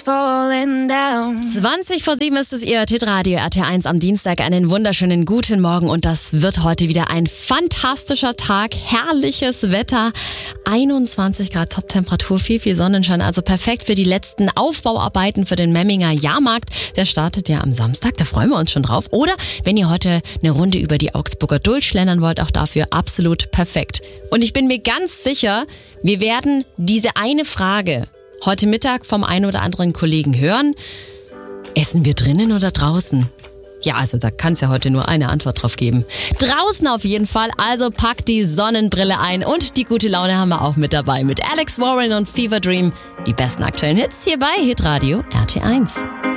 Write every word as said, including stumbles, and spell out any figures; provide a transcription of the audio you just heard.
falling down. zwanzig vor sieben ist es, Ihr Hit-Radio R T eins am Dienstag. Einen wunderschönen guten Morgen und das wird heute wieder ein fantastischer Tag. Herrliches Wetter, einundzwanzig Grad Top-Temperatur, viel, viel Sonnenschein. Also perfekt für die letzten Aufbauarbeiten für den Memminger Jahrmarkt. Der startet ja am Samstag, da freuen wir uns schon drauf. Oder wenn ihr heute eine Runde über die Augsburger Duld schlendern wollt, auch dafür absolut perfekt. Und ich bin mir ganz sicher, wir werden diese eine Frage heute Mittag vom einen oder anderen Kollegen hören. Essen wir drinnen oder draußen? Ja, also da kann es ja heute nur eine Antwort drauf geben. Draußen auf jeden Fall, also packt die Sonnenbrille ein und die gute Laune haben wir auch mit dabei. Mit Alex Warren und Fever Dream. Die besten aktuellen Hits hier bei Hitradio R T eins.